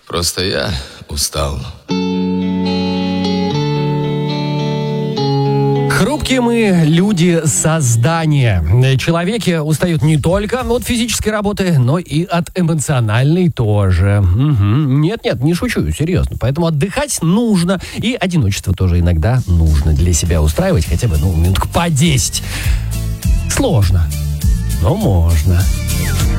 Просто я устал. Хрупкие мы люди создания. Человеки устают не только от физической работы, но и от эмоциональной тоже. Угу. Нет, не шучу, серьезно. Поэтому отдыхать нужно. И одиночество тоже иногда нужно для себя устраивать хотя бы минутку по 10. Сложно, но можно.